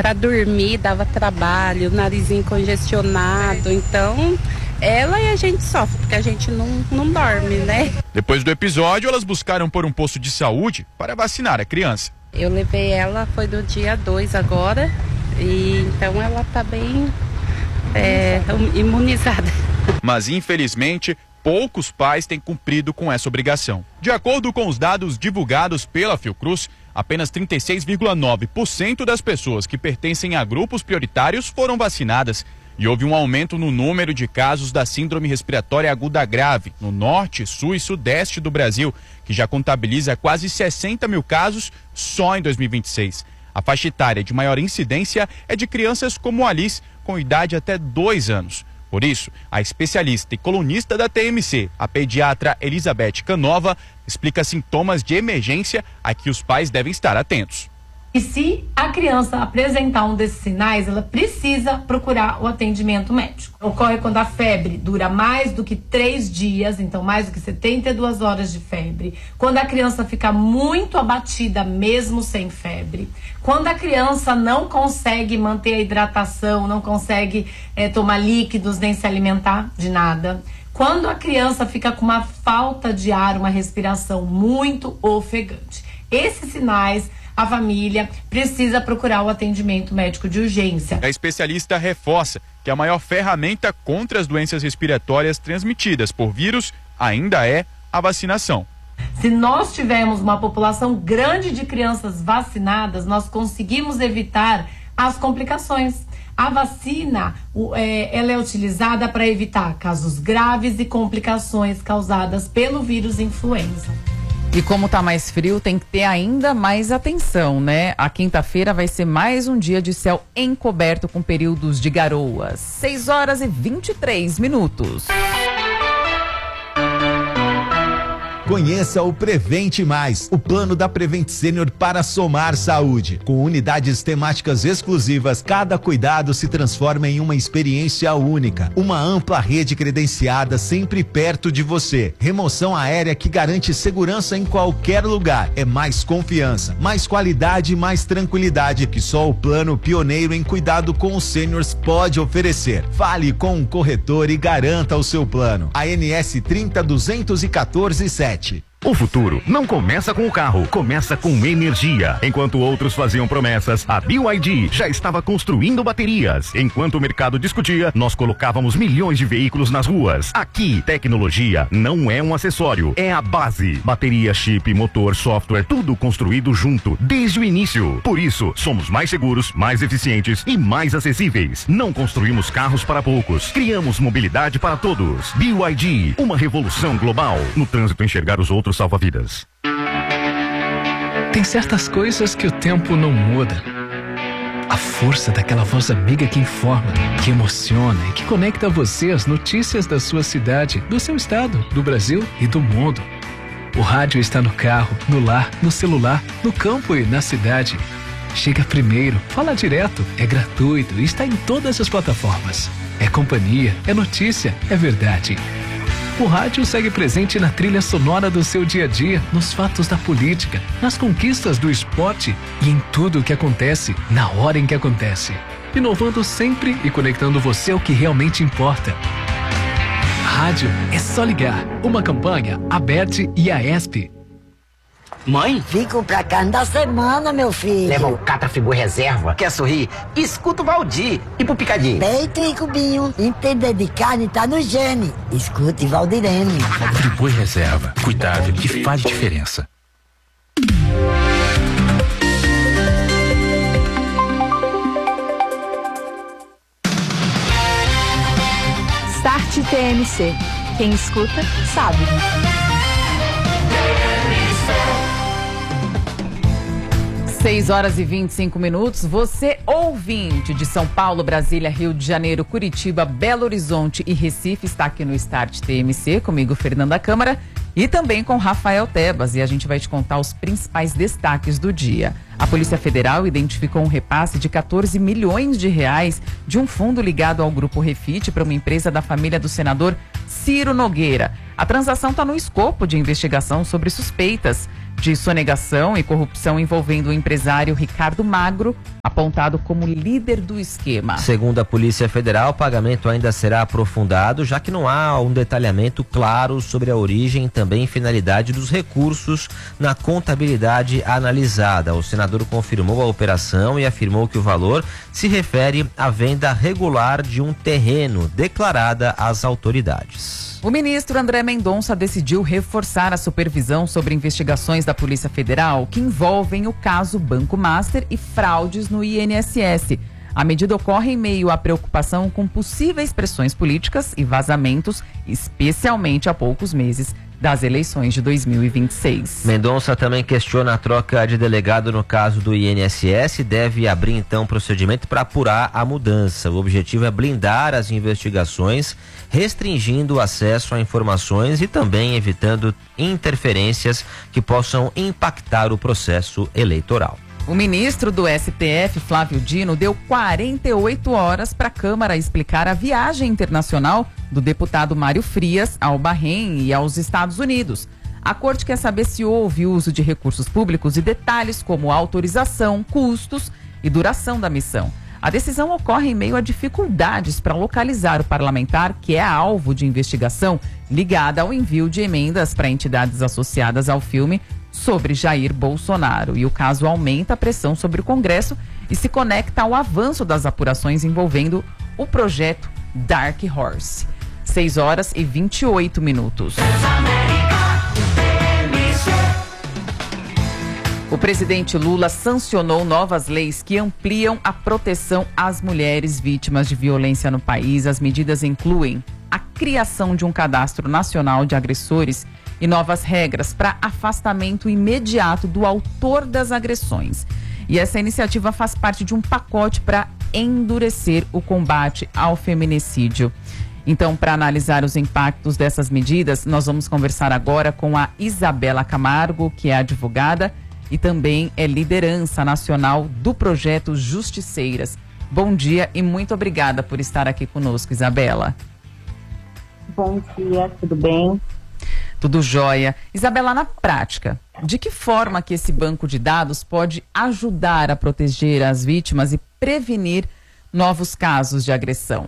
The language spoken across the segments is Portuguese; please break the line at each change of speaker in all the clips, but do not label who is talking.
Para dormir dava trabalho, narizinho congestionado, então ela e a gente sofre, porque a gente não dorme, né?
Depois do episódio, elas buscaram por um posto de saúde para vacinar a criança.
Eu levei ela, foi no dia 2 agora, e então ela tá bem imunizada.
Mas infelizmente, poucos pais têm cumprido com essa obrigação. De acordo com os dados divulgados pela Fiocruz, apenas 36,9% das pessoas que pertencem a grupos prioritários foram vacinadas. E houve um aumento no número de casos da síndrome respiratória aguda grave no norte, sul e sudeste do Brasil, que já contabiliza quase 60 mil casos só em 2026. A faixa etária de maior incidência é de crianças como Alice, com idade até 2 anos. Por isso, a especialista e colunista da TMC, a pediatra Elizabeth Canova, explica sintomas de emergência a que os pais devem estar atentos.
E se a criança apresentar um desses sinais, ela precisa procurar o atendimento médico. Ocorre quando a febre dura mais do que 3 dias, então mais do que 72 horas de febre. Quando a criança fica muito abatida, mesmo sem febre. Quando a criança não consegue manter a hidratação, não consegue tomar líquidos, nem se alimentar de nada. Quando a criança fica com uma falta de ar, uma respiração muito ofegante. Esses sinais, a família precisa procurar o atendimento médico de urgência.
A especialista reforça que a maior ferramenta contra as doenças respiratórias transmitidas por vírus ainda é a vacinação.
Se nós tivermos uma população grande de crianças vacinadas, nós conseguimos evitar as complicações. A vacina, ela é utilizada para evitar casos graves e complicações causadas pelo vírus influenza.
E como tá mais frio, tem que ter ainda mais atenção, né? A quinta-feira vai ser mais um dia de céu encoberto com períodos de garoas. 6h23.
Conheça o Prevente Mais, o plano da Prevent Senior para somar saúde. Com unidades temáticas exclusivas, cada cuidado se transforma em uma experiência única. Uma ampla rede credenciada sempre perto de você. Remoção aérea que garante segurança em qualquer lugar. É mais confiança, mais qualidade e mais tranquilidade que só o plano pioneiro em cuidado com os sêniors pode oferecer. Fale com um corretor e garanta o seu plano. ANS 30.214.7.
O futuro não começa com o carro, começa com energia. Enquanto outros faziam promessas, a BYD já estava construindo baterias. Enquanto o mercado discutia, nós colocávamos milhões de veículos nas ruas. Aqui, tecnologia não é um acessório, é a base. Bateria, chip, motor, software, tudo construído junto, desde o início. Por isso, somos mais seguros, mais eficientes e mais acessíveis. Não construímos carros para poucos, criamos mobilidade para todos. BYD, uma revolução global. No trânsito, enxergar os outros salva-vidas.
Tem certas coisas que o tempo não muda. A força daquela voz amiga que informa, que emociona e que conecta você às notícias da sua cidade, do seu estado, do Brasil e do mundo. O rádio está no carro, no lar, no celular, no campo e na cidade. Chega primeiro, fala direto, é gratuito e está em todas as plataformas. É companhia, é notícia, é verdade. O rádio segue presente na trilha sonora do seu dia a dia, nos fatos da política, nas conquistas do esporte e em tudo o que acontece, na hora em que acontece. Inovando sempre e conectando você ao que realmente importa. Rádio é só ligar. Uma campanha Aberte e Aesp.
Mãe?
Fico pra carne da semana, meu filho.
Leva o Catrafigor Reserva. Quer sorrir? Escuta o Valdir. E pro Picadinho?
Peito e cubinho. Entender de carne tá no gene. Escute Valdirene.
Friboi Reserva. Cuidado que faz diferença.
Start TMC. Quem escuta, sabe.
6h25. Você, ouvinte de São Paulo, Brasília, Rio de Janeiro, Curitiba, Belo Horizonte e Recife, está aqui no Start TMC, comigo, Fernanda Câmara, e também com Rafael Tebas, e a gente vai te contar os principais destaques do dia. A Polícia Federal identificou um repasse de 14 milhões de reais de um fundo ligado ao Grupo Refit para uma empresa da família do senador Ciro Nogueira. A transação está no escopo de investigação sobre suspeitas de sonegação e corrupção envolvendo o empresário Ricardo Magro, apontado como líder do esquema.
Segundo a Polícia Federal, o pagamento ainda será aprofundado, já que não há um detalhamento claro sobre a origem e também finalidade dos recursos na contabilidade analisada. O senador confirmou a operação e afirmou que o valor se refere à venda regular de um terreno declarada às autoridades.
O ministro André Mendonça decidiu reforçar a supervisão sobre investigações da Polícia Federal que envolvem o caso Banco Master e fraudes no INSS. A medida ocorre em meio à preocupação com possíveis pressões políticas e vazamentos, especialmente há poucos meses das eleições de 2026.
Mendonça também questiona a troca de delegado no caso do INSS e deve abrir então procedimento para apurar a mudança. O objetivo é blindar as investigações, restringindo o acesso a informações e também evitando interferências que possam impactar o processo eleitoral.
O ministro do STF, Flávio Dino, deu 48 horas para a Câmara explicar a viagem internacional do deputado Mário Frias ao Bahrein e aos Estados Unidos. A corte quer saber se houve uso de recursos públicos e detalhes como autorização, custos e duração da missão. A decisão ocorre em meio a dificuldades para localizar o parlamentar que é alvo de investigação ligada ao envio de emendas para entidades associadas ao filme sobre Jair Bolsonaro. E o caso aumenta a pressão sobre o Congresso e se conecta ao avanço das apurações envolvendo o projeto Dark Horse. 6h28. O presidente Lula sancionou novas leis que ampliam a proteção às mulheres vítimas de violência no país. As medidas incluem a criação de um cadastro nacional de agressores e novas regras para afastamento imediato do autor das agressões. E essa iniciativa faz parte de um pacote para endurecer o combate ao feminicídio. Então, para analisar os impactos dessas medidas, nós vamos conversar agora com a Isabela Camargo, que é advogada e também é liderança nacional do projeto Justiceiras. Bom dia e muito obrigada por estar aqui conosco, Isabela.
Bom dia, tudo bem?
Tudo jóia. Isabela, na prática, de que forma que esse banco de dados pode ajudar a proteger as vítimas e prevenir novos casos de agressão?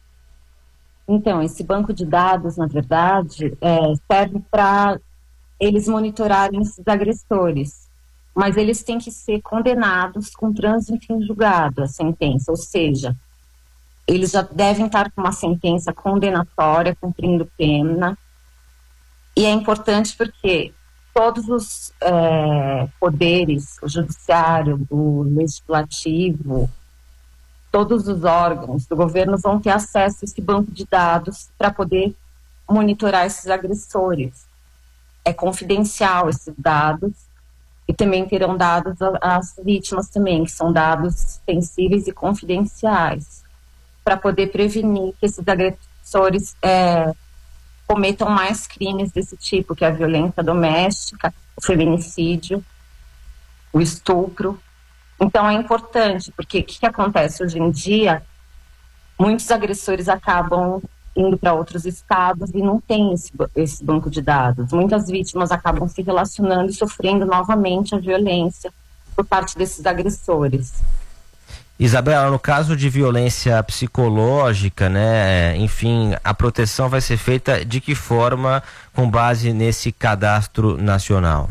Então, esse banco de dados, na verdade, serve para eles monitorarem esses agressores, mas eles têm que ser condenados com trânsito em julgado, a sentença, ou seja, eles já devem estar com uma sentença condenatória, cumprindo pena. E é importante porque todos os poderes, o judiciário, o legislativo, todos os órgãos do governo vão ter acesso a esse banco de dados para poder monitorar esses agressores. É confidencial esses dados e também terão dados às vítimas também, que são dados sensíveis e confidenciais, para poder prevenir que esses agressores cometam mais crimes desse tipo, que é a violência doméstica, o feminicídio, o estupro. Então é importante, porque o que acontece hoje em dia? Muitos agressores acabam indo para outros estados e não tem esse banco de dados. Muitas vítimas acabam se relacionando e sofrendo novamente a violência por parte desses agressores.
Isabela, no caso de violência psicológica, né, enfim, a proteção vai ser feita de que forma com base nesse cadastro nacional?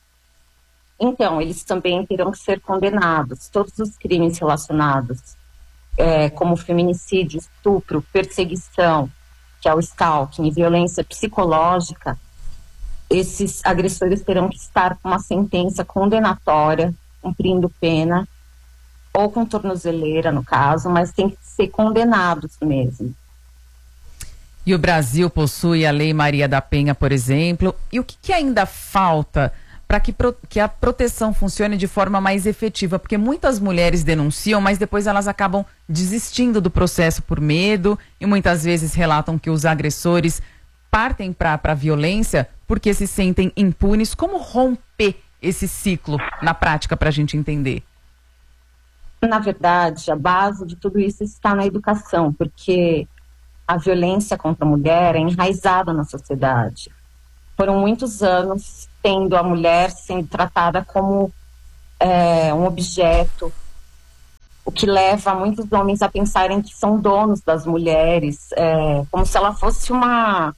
Então, eles também terão que ser condenados. Todos os crimes relacionados, como feminicídio, estupro, perseguição, que é o stalking, e violência psicológica, esses agressores terão que estar com uma sentença condenatória, cumprindo pena, ou com tornozeleira, no caso, mas tem que ser condenados mesmo.
E o Brasil possui a Lei Maria da Penha, por exemplo. E o que ainda falta para que a proteção funcione de forma mais efetiva? Porque muitas mulheres denunciam, mas depois elas acabam desistindo do processo por medo e muitas vezes relatam que os agressores partem para a violência porque se sentem impunes. Como romper esse ciclo na prática para a gente entender?
Na verdade, a base de tudo isso está na educação, porque a violência contra a mulher é enraizada na sociedade. foram muitos anos tendo a mulher sendo tratada como um objeto, o que leva muitos homens a pensarem que são donos das mulheres, como se ela fosse uma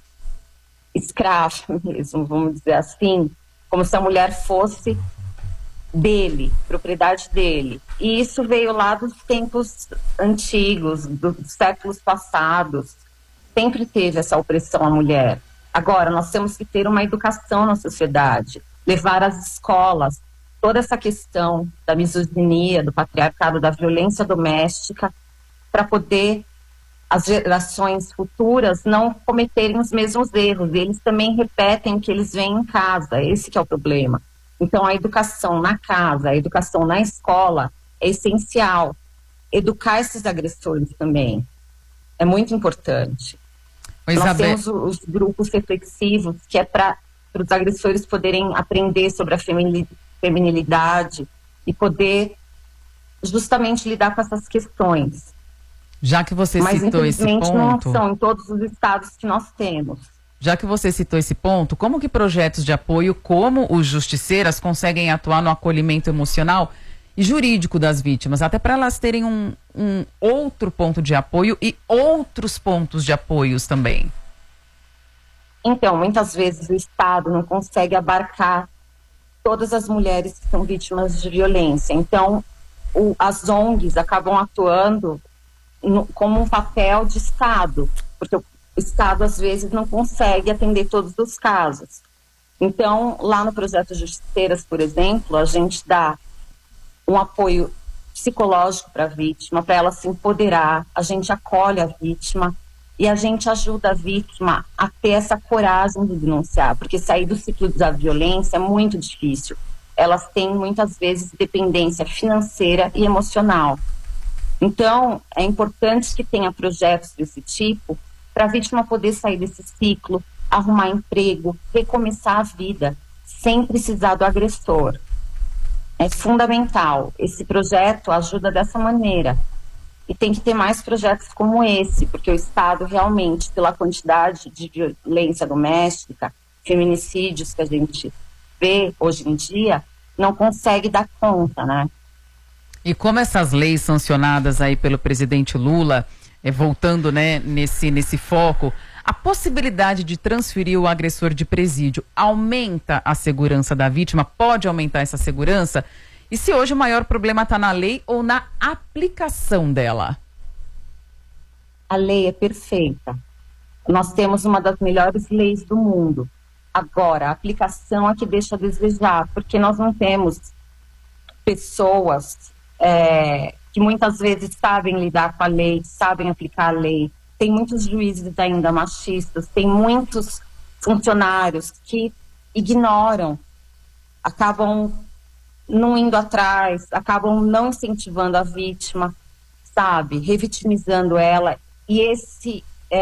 escrava mesmo, vamos dizer assim, como se a mulher fosse dele, propriedade dele. E isso veio lá dos tempos antigos, dos séculos passados. Sempre teve essa opressão à mulher. Agora, nós temos que ter uma educação na sociedade, levar às escolas toda essa questão da misoginia, do patriarcado, da violência doméstica, para poder as gerações futuras não cometerem os mesmos erros. E eles também repetem o que eles veem em casa. Esse que é o problema. Então, a educação na casa, a educação na escola é essencial. Educar esses agressores também é muito importante. Nós temos os grupos reflexivos, que é para os agressores poderem aprender sobre a feminilidade e poder justamente lidar com essas questões.
Já que você
Mas,
citou esse
infelizmente,
ponto...
não são em todos os estados que nós temos.
Já que você citou esse ponto, como que projetos de apoio como os Justiceiras conseguem atuar no acolhimento emocional e jurídico das vítimas, até para elas terem um outro ponto de apoio e outros pontos de apoios também?
Então, muitas vezes o Estado não consegue abarcar todas as mulheres que são vítimas de violência. Então, as ONGs acabam atuando como um papel de Estado, porque o Estado, às vezes, não consegue atender todos os casos. Então, lá no Projeto Justiceiras, por exemplo, a gente dá um apoio psicológico para a vítima, para ela se empoderar, a gente acolhe a vítima e a gente ajuda a vítima a ter essa coragem de denunciar, porque sair do ciclo da violência é muito difícil. Elas têm, muitas vezes, dependência financeira e emocional. Então, é importante que tenha projetos desse tipo para a vítima poder sair desse ciclo, arrumar emprego, recomeçar a vida, sem precisar do agressor. É fundamental. Esse projeto ajuda dessa maneira. E tem que ter mais projetos como esse, porque o Estado realmente, pela quantidade de violência doméstica, feminicídios que a gente vê hoje em dia, não consegue dar conta, né?
E como essas leis sancionadas aí pelo presidente Lula, voltando, né, nesse foco, a possibilidade de transferir o agressor de presídio aumenta a segurança da vítima? Pode aumentar essa segurança? E se hoje o maior problema está na lei ou na aplicação dela?
A lei é perfeita. Nós temos uma das melhores leis do mundo. Agora, a aplicação é que deixa a desejar, porque nós não temos pessoas que muitas vezes sabem lidar com a lei, sabem aplicar a lei. Tem muitos juízes ainda machistas, tem muitos funcionários que ignoram, acabam não indo atrás, acabam não incentivando a vítima, sabe, revitimizando ela. E esse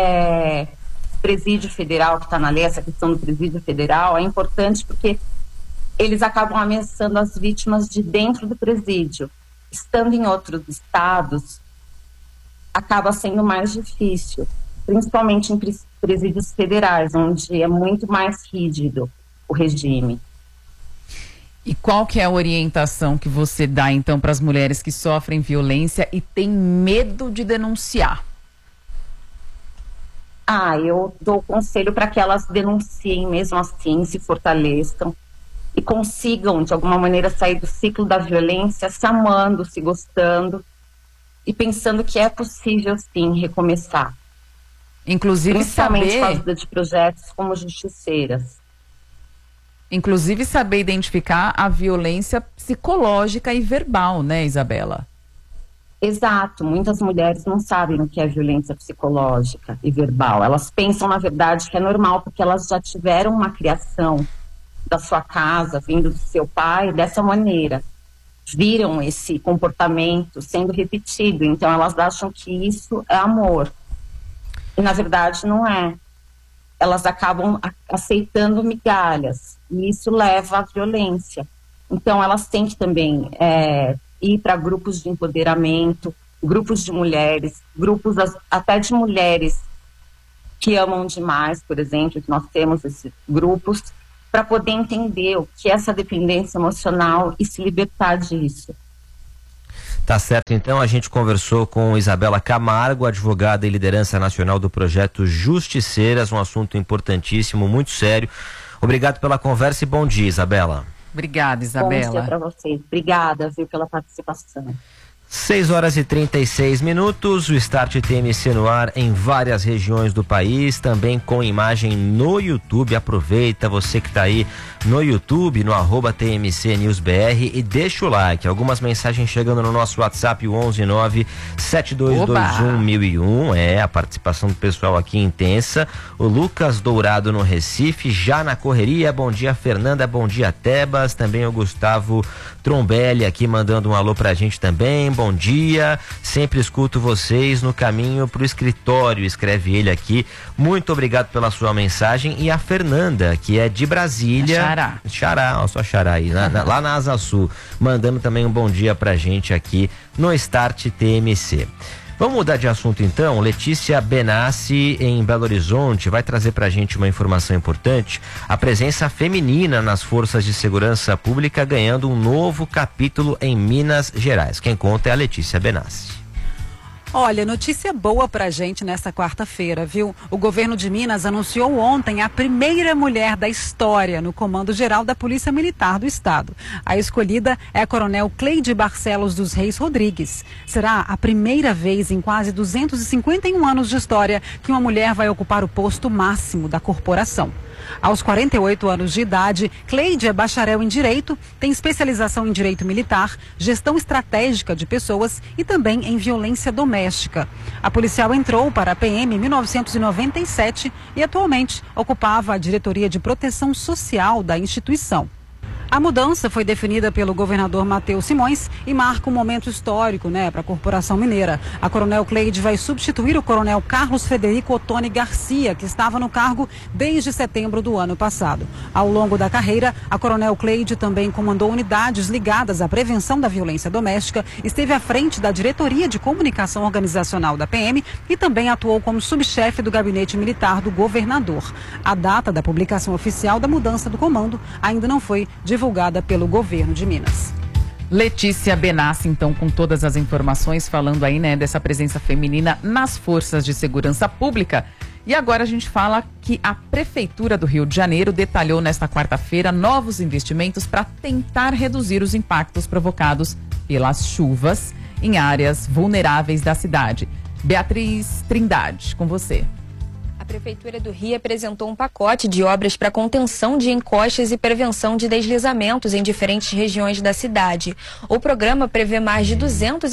presídio federal que está na lei, essa questão do presídio federal, é importante porque eles acabam ameaçando as vítimas de dentro do presídio. Estando em outros estados, acaba sendo mais difícil, principalmente em presídios federais, onde é muito mais rígido o regime.
E qual que é a orientação que você dá, então, para as mulheres que sofrem violência e têm medo de denunciar?
Eu dou conselho para que elas denunciem mesmo assim, se fortaleçam e consigam, de alguma maneira, sair do ciclo da violência, se amando, se gostando e pensando que é possível, sim, recomeçar.
Inclusive
principalmente por causa de projetos como Justiceiras.
Inclusive saber identificar a violência psicológica e verbal, né, Isabela?
Exato. Muitas mulheres não sabem o que é violência psicológica e verbal. Elas pensam, na verdade, que é normal, porque elas já tiveram uma criação da sua casa, vindo do seu pai, dessa maneira. Viram esse comportamento sendo repetido, então elas acham que isso é amor. E, na verdade, não é. Elas acabam aceitando migalhas, e isso leva à violência. Então, elas têm que também ir para grupos de empoderamento, grupos de mulheres, grupos até de mulheres que amam demais, por exemplo, que nós temos esses grupos, para poder entender o que é essa dependência emocional e se libertar disso.
Tá certo, então a gente conversou com Isabela Camargo, advogada e liderança nacional do projeto Justiceiras, um assunto importantíssimo, muito sério. Obrigado pela conversa e bom dia, Isabela.
Obrigada, Isabela.
Bom dia para vocês. Obrigada, viu, pela participação.
6h36, o Start TMC no ar em várias regiões do país, também com imagem no YouTube. Aproveita você que está aí no YouTube, no @TMC News BR, e deixa o like. Algumas mensagens chegando no nosso WhatsApp, o 11972211001. A participação do pessoal aqui intensa. O Lucas Dourado no Recife, já na correria. Bom dia, Fernanda. Bom dia, Tebas. Também o Gustavo Trombelli aqui mandando um alô pra gente também. Bom dia, sempre escuto vocês no caminho pro escritório, escreve ele aqui. Muito obrigado pela sua mensagem. E a Fernanda, que é de Brasília. Xará, ó, só Xará aí, lá na Asa Sul, mandando também um bom dia pra gente aqui no Start TMC. Vamos mudar de assunto então. Letícia Benassi, em Belo Horizonte, vai trazer pra gente uma informação importante: a presença feminina nas forças de segurança pública ganhando um novo capítulo em Minas Gerais. Quem conta é a Letícia Benassi.
Olha, notícia boa pra gente nesta quarta-feira, viu? O governo de Minas anunciou ontem a primeira mulher da história no Comando Geral da Polícia Militar do Estado. A escolhida é a coronel Cleide Barcelos dos Reis Rodrigues. Será a primeira vez em quase 251 anos de história que uma mulher vai ocupar o posto máximo da corporação. Aos 48 anos de idade, Cleide é bacharel em Direito, tem especialização em Direito Militar, Gestão Estratégica de Pessoas e também em Violência Doméstica. A policial entrou para a PM em 1997 e atualmente ocupava a Diretoria de Proteção Social da instituição. A mudança foi definida pelo governador Matheus Simões e marca um momento histórico, para a Corporação Mineira. A coronel Cleide vai substituir o coronel Carlos Frederico Ottoni Garcia, que estava no cargo desde setembro do ano passado. Ao longo da carreira, a coronel Cleide também comandou unidades ligadas à prevenção da violência doméstica, esteve à frente da Diretoria de Comunicação Organizacional da PM e também atuou como subchefe do gabinete militar do governador. A data da publicação oficial da mudança do comando ainda não foi divulgada pelo governo de Minas.
Letícia Benassi, então, com todas as informações, falando aí, dessa presença feminina nas forças de segurança pública. E agora a gente fala que a Prefeitura do Rio de Janeiro detalhou nesta quarta-feira novos investimentos para tentar reduzir os impactos provocados pelas chuvas em áreas vulneráveis da cidade. Beatriz Trindade, com você.
A Prefeitura do Rio apresentou um pacote de obras para contenção de encostas e prevenção de deslizamentos em diferentes regiões da cidade. O programa prevê mais de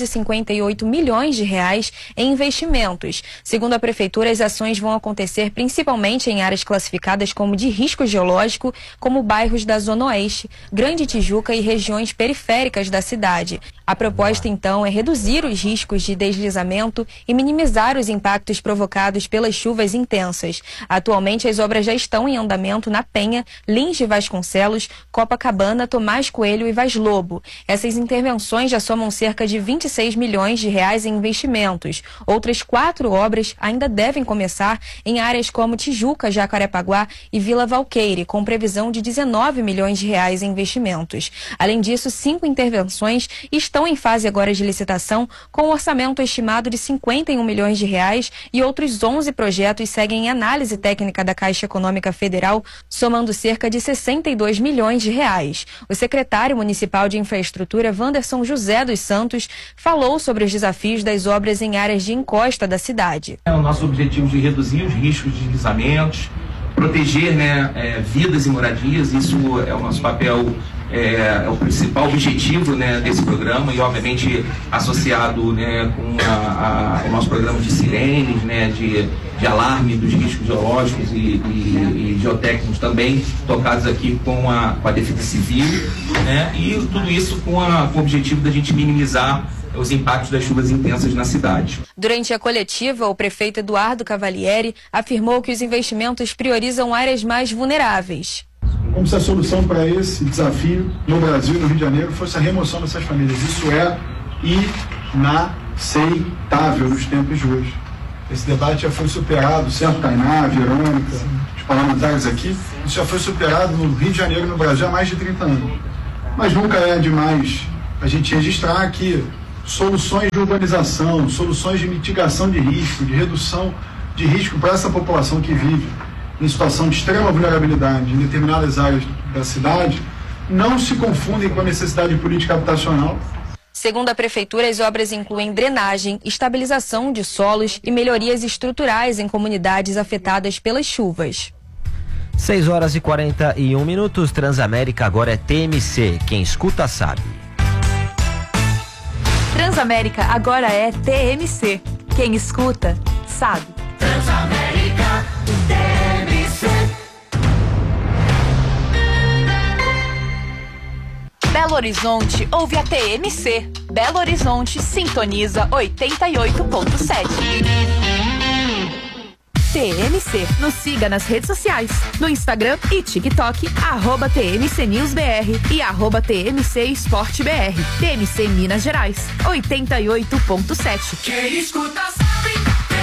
258 milhões de reais em investimentos. Segundo a Prefeitura, as ações vão acontecer principalmente em áreas classificadas como de risco geológico, como bairros da Zona Oeste, Grande Tijuca e regiões periféricas da cidade. A proposta, então, é reduzir os riscos de deslizamento e minimizar os impactos provocados pelas chuvas intensas. Atualmente, as obras já estão em andamento na Penha, Lins de Vasconcelos, Copacabana, Tomás Coelho e Vaz Lobo. Essas intervenções já somam cerca de 26 milhões de reais em investimentos. Outras 4 obras ainda devem começar em áreas como Tijuca, Jacarepaguá e Vila Valqueire, com previsão de 19 milhões de reais em investimentos. Além disso, 5 intervenções estão em fase agora de licitação, com um orçamento estimado de 51 milhões de reais, e outros 11 projetos seguem em análise técnica da Caixa Econômica Federal, somando cerca de 62 milhões de reais. O secretário municipal de infraestrutura, Wanderson José dos Santos, falou sobre os desafios das obras em áreas de encosta da cidade.
É o nosso objetivo de reduzir os riscos de deslizamentos, proteger vidas e moradias. Isso é o nosso papel, é o principal objetivo desse programa, e obviamente associado com o nosso programa de sirenes, de alarme dos riscos geológicos e geotécnicos também, tocados aqui com a Defesa Civil, e tudo isso com o objetivo da gente minimizar os impactos das chuvas intensas na cidade.
Durante a coletiva, o prefeito Eduardo Cavalieri afirmou que os investimentos priorizam áreas mais vulneráveis.
Como se a solução para esse desafio no Brasil, no Rio de Janeiro, fosse a remoção dessas famílias. Isso é inaceitável nos tempos de hoje. Esse debate já foi superado, certo, Tainá, Verônica, os parlamentares aqui, isso já foi superado no Rio de Janeiro e no Brasil há mais de 30 anos. Mas nunca é demais a gente registrar que soluções de urbanização, soluções de mitigação de risco, de redução de risco para essa população que vive em situação de extrema vulnerabilidade em determinadas áreas da cidade, não se confundem com a necessidade de política habitacional.
Segundo a Prefeitura, as obras incluem drenagem, estabilização de solos e melhorias estruturais em comunidades afetadas pelas chuvas.
6h41, Transamérica agora é TMC. Quem escuta sabe.
Transamérica agora é TMC. Quem escuta sabe.
Transamérica TMC.
Belo Horizonte ouve a TMC. Belo Horizonte sintoniza 88.7. TMC. Nos siga nas redes sociais, no Instagram e TikTok, @TMCNewsBR e @TMCEsporteBR. TMC Minas Gerais, 88.7.
Quem escuta sabe.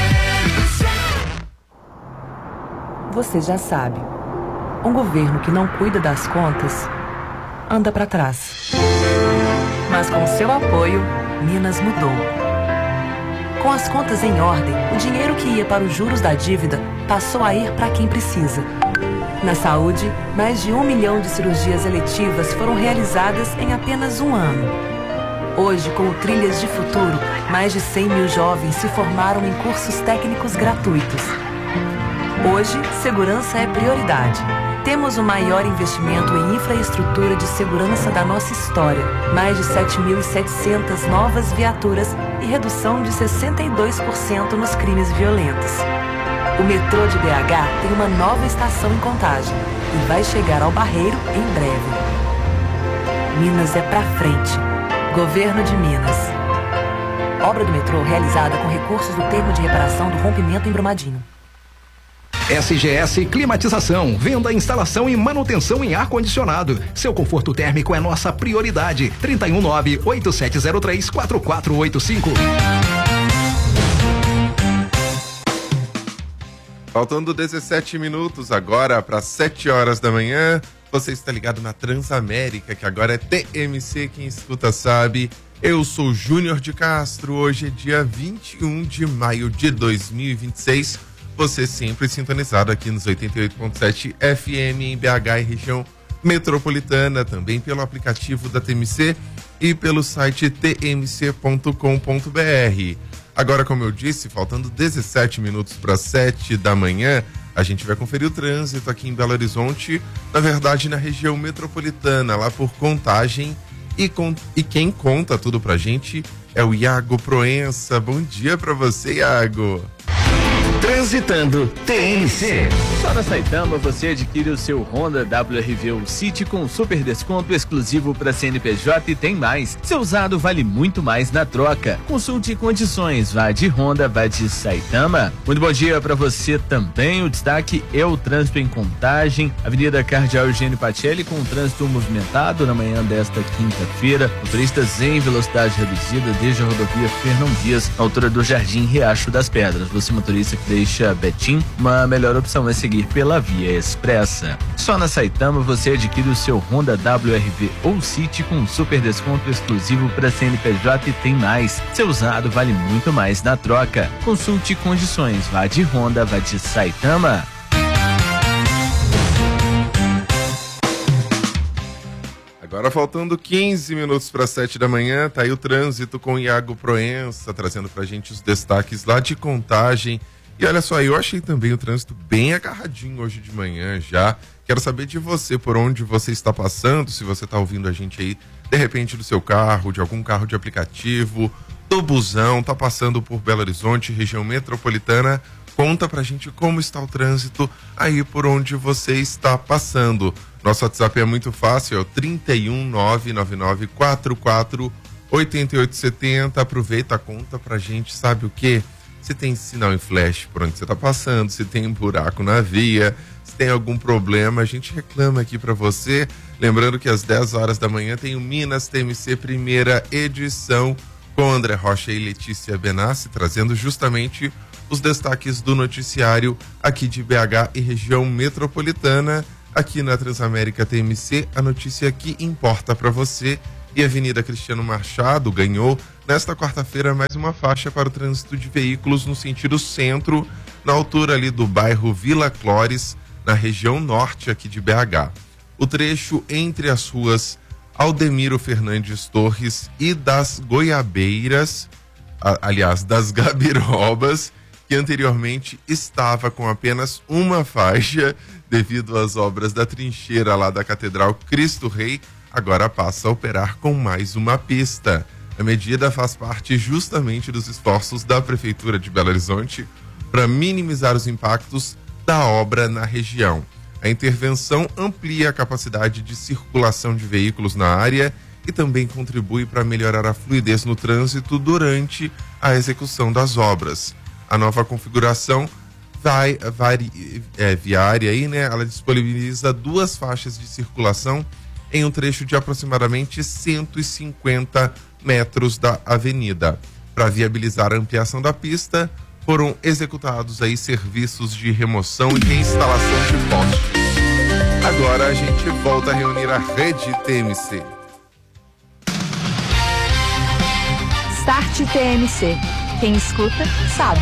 Você já sabe, um governo que não cuida das contas anda para trás. Mas com seu apoio, Minas mudou. Com as contas em ordem, o dinheiro que ia para os juros da dívida passou a ir para quem precisa. Na saúde, mais de 1 milhão de cirurgias eletivas foram realizadas em apenas um ano. Hoje, com o Trilhas de Futuro, mais de 100 mil jovens se formaram em cursos técnicos gratuitos. Hoje, segurança é prioridade. Temos o maior investimento em infraestrutura de segurança da nossa história. Mais de 7.700 novas viaturas e redução de 62% nos crimes violentos. O metrô de BH tem uma nova estação em Contagem e vai chegar ao Barreiro em breve. Minas é pra frente. Governo de Minas. Obra do metrô realizada com recursos do termo de reparação do rompimento em Brumadinho.
SGS Climatização, venda, instalação e manutenção em ar-condicionado. Seu conforto térmico é nossa prioridade. 319-8703-4485.
Faltando 17 minutos agora para 7 horas da manhã. Você está ligado na Transamérica, que agora é TMC, quem escuta sabe. Eu sou Júnior de Castro, hoje é dia 21 de maio de 2026. Você sempre sintonizado aqui nos 88.7 FM em BH e região metropolitana, também pelo aplicativo da TMC e pelo site tmc.com.br. Agora, como eu disse, faltando 17 minutos para 7 da manhã, a gente vai conferir o trânsito aqui em Belo Horizonte, na verdade na região metropolitana, lá por Contagem, e quem conta tudo pra gente é o Iago Proença. Bom dia para você, Iago.
Transitando TMC.
Só na Saitama você adquire o seu Honda WRV ou City com super desconto exclusivo para CNPJ e tem mais. Seu usado vale muito mais na troca. Consulte condições, vá de Honda, vá de Saitama. Muito bom dia para você também. O destaque é o trânsito em Contagem, Avenida Cardeal Eugênio Pacelli com o trânsito movimentado na manhã desta quinta-feira. Motoristas em velocidade reduzida desde a rodovia Fernão Dias, na altura do Jardim Riacho das Pedras. Você motorista que deixa Betim, uma melhor opção é seguir pela via expressa. Só na Saitama você adquire o seu Honda WRV ou City com super desconto exclusivo para CNPJ e tem mais. Seu usado vale muito mais na troca. Consulte condições, vá de Honda, vá de Saitama.
Agora faltando 15 minutos para 7 da manhã, tá aí o trânsito com o Iago Proença, trazendo pra gente os destaques lá de Contagem. E olha só, eu achei também o trânsito bem agarradinho hoje de manhã já. Quero saber de você, por onde você está passando, se você está ouvindo a gente aí, de repente do seu carro, de algum carro de aplicativo, do busão, tá passando por Belo Horizonte, região metropolitana. Conta pra gente como está o trânsito aí por onde você está passando. Nosso WhatsApp é muito fácil, é o 31999448870. Aproveita, conta pra gente, sabe o quê? Se tem sinal em flash por onde você está passando, se tem um buraco na via, se tem algum problema, a gente reclama aqui para você. Lembrando que às 10 horas da manhã tem o Minas TMC primeira edição com André Rocha e Letícia Benassi, trazendo justamente os destaques do noticiário aqui de BH e região metropolitana. Aqui na Transamérica TMC, a notícia que importa para você. E a Avenida Cristiano Machado ganhou nesta quarta-feira mais uma faixa para o trânsito de veículos no sentido centro, na altura ali do bairro Vila Clores, na região norte aqui de BH. O trecho entre as ruas Aldemiro Fernandes Torres e das Goiabeiras, aliás, das Gabirobas, que anteriormente estava com apenas uma faixa devido às obras da trincheira lá da Catedral Cristo Rei, agora passa a operar com mais uma pista. A medida faz parte justamente dos esforços da Prefeitura de Belo Horizonte para minimizar os impactos da obra na região. A intervenção amplia a capacidade de circulação de veículos na área e também contribui para melhorar a fluidez no trânsito durante a execução das obras. A nova configuração viária aí, né? Ela disponibiliza 2 faixas de circulação em um trecho de aproximadamente 150 metros da avenida. Para viabilizar a ampliação da pista, foram executados aí serviços de remoção e reinstalação de postes. Agora a gente volta a reunir a rede TMC.
Start TMC. Quem escuta, sabe.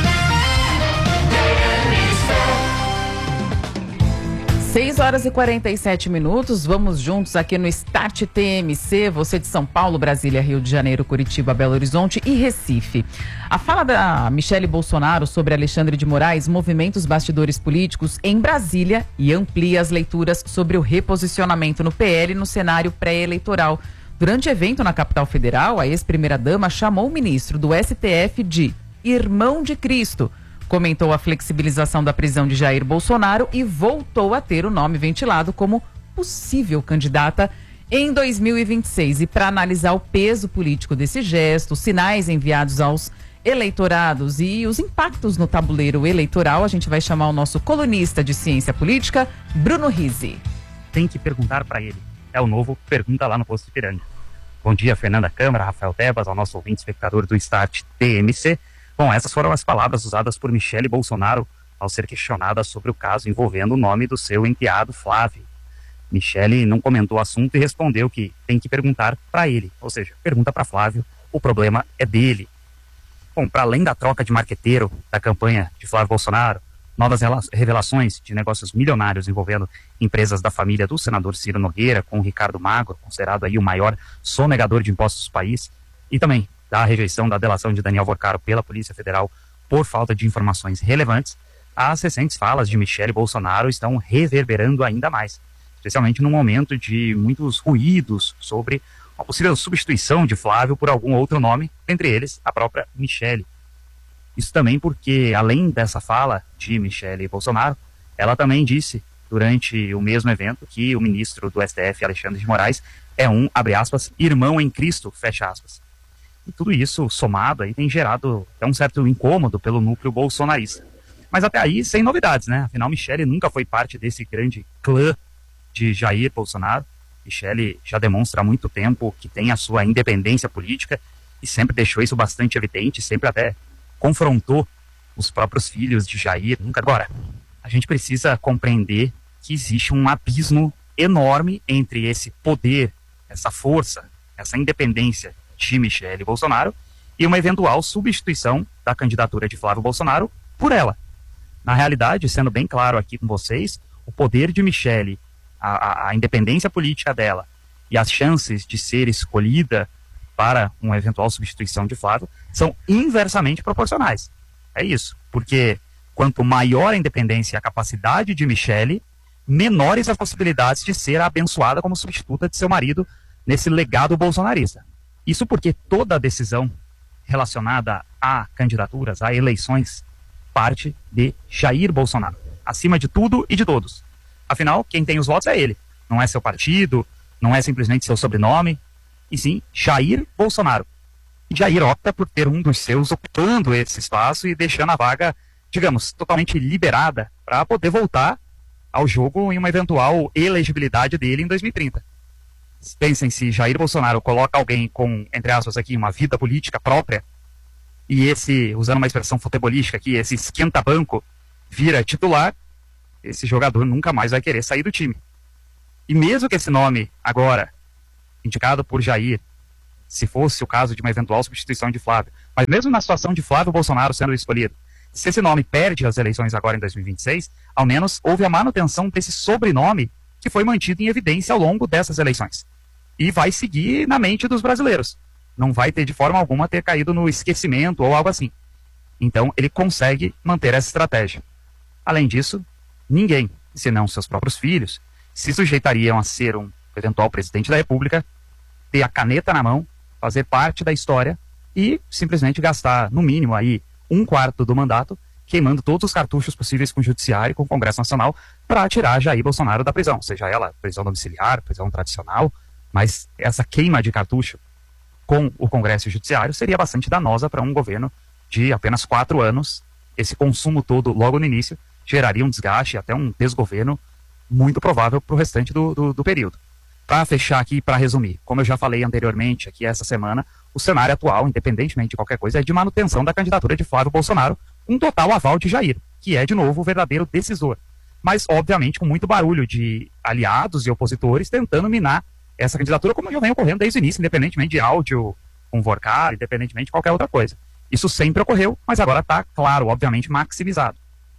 6h47. Vamos juntos aqui no Start TMC. Você de São Paulo, Brasília, Rio de Janeiro, Curitiba, Belo Horizonte e Recife. A fala da Michele Bolsonaro sobre Alexandre de Moraes movimenta os bastidores políticos em Brasília e amplia as leituras sobre o reposicionamento no PL no cenário pré-eleitoral. Durante evento na capital federal, a ex-primeira-dama chamou o ministro do STF de irmão de Cristo, comentou a flexibilização da prisão de Jair Bolsonaro e voltou a ter o nome ventilado como possível candidata em 2026. E para analisar o peso político desse gesto, os sinais enviados aos eleitorados e os impactos no tabuleiro eleitoral, a gente vai chamar o nosso colunista de ciência política, Bruno Rizzi.
Tem que perguntar para ele. É o novo Pergunta Lá no Posto Ipiranga. Bom dia, Fernanda Câmara, Rafael Tebas, ao nosso ouvinte espectador do Start TMC. Bom, essas foram as palavras usadas por Michele Bolsonaro ao ser questionada sobre o caso envolvendo o nome do seu enteado Flávio. Michele não comentou o assunto e respondeu que tem que perguntar para ele, ou seja, pergunta para Flávio, o problema é dele. Bom, para além da troca de marqueteiro da campanha de Flávio Bolsonaro, novas revelações de negócios milionários envolvendo empresas da família do senador Ciro Nogueira com o Ricardo Magro, considerado aí o maior sonegador de impostos do país, e também da rejeição da delação de Daniel Vorcaro pela Polícia Federal por falta de informações relevantes, as recentes falas de Michele Bolsonaro estão reverberando ainda mais, especialmente num momento de muitos ruídos sobre a possível substituição de Flávio por algum outro nome, entre eles a própria Michele. Isso também porque, além dessa fala de Michele Bolsonaro, ela também disse, durante o mesmo evento, que o ministro do STF, Alexandre de Moraes, é um, abre aspas, irmão em Cristo, fecha aspas. E tudo isso somado aí tem gerado até um certo incômodo pelo núcleo bolsonarista. Mas até aí, sem novidades, né? Afinal, Michele nunca foi parte desse grande clã de Jair Bolsonaro. Michele já demonstra há muito tempo que tem a sua independência política e sempre deixou isso bastante evidente, sempre até confrontou os próprios filhos de Jair. Nunca. Agora, a gente precisa compreender que existe um abismo enorme entre esse poder, essa força, essa independência de Michele Bolsonaro e uma eventual substituição da candidatura de Flávio Bolsonaro por ela. Na realidade, sendo bem claro aqui com vocês, o poder de Michele, a independência política dela e as chances de ser escolhida para uma eventual substituição de Flávio são inversamente proporcionais. É isso, porque quanto maior a independência e a capacidade de Michele, menores as possibilidades de ser abençoada como substituta de seu marido nesse legado bolsonarista. Isso porque toda a decisão relacionada a candidaturas, a eleições, parte de Jair Bolsonaro, acima de tudo e de todos. Afinal, quem tem os votos é ele, não é seu partido, não é simplesmente seu sobrenome, e sim Jair Bolsonaro. E Jair opta por ter um dos seus ocupando esse espaço e deixando a vaga, digamos, totalmente liberada para poder voltar ao jogo em uma eventual elegibilidade dele em 2030. Pensem, se Jair Bolsonaro coloca alguém com, entre aspas aqui, uma vida política própria, e esse, usando uma expressão futebolística aqui, esse esquenta-banco vira titular, esse jogador nunca mais vai querer sair do time. E mesmo que esse nome, agora, indicado por Jair, se fosse o caso de uma eventual substituição de Flávio, mas mesmo na situação de Flávio Bolsonaro sendo escolhido, se esse nome perde as eleições agora em 2026, ao menos houve a manutenção desse sobrenome que foi mantido em evidência ao longo dessas eleições. E vai seguir na mente dos brasileiros. Não vai ter de forma alguma ter caído no esquecimento ou algo assim. Então ele consegue manter essa estratégia. Além disso, ninguém, senão seus próprios filhos, se sujeitariam a ser um eventual presidente da República, ter a caneta na mão, fazer parte da história e simplesmente gastar, no mínimo, aí 1/4 do mandato, queimando todos os cartuchos possíveis com o Judiciário e com o Congresso Nacional para tirar Jair Bolsonaro da prisão, seja ela prisão domiciliar, prisão tradicional, mas essa queima de cartucho com o Congresso e o Judiciário seria bastante danosa para um governo de apenas 4 anos. Esse consumo todo logo no início geraria um desgaste e até um desgoverno muito provável para o restante do período. Para fechar aqui, para resumir, como eu já falei anteriormente aqui essa semana, o cenário atual, independentemente de qualquer coisa, é de manutenção da candidatura de Flávio Bolsonaro, com total aval de Jair, que é de novo o verdadeiro decisor. Mas, obviamente, com muito barulho de aliados e opositores tentando minar essa candidatura, como já vem ocorrendo desde o início, independentemente de áudio com Vorcar, independentemente de qualquer outra coisa. Isso sempre ocorreu, mas agora está, claro, obviamente, maximizado.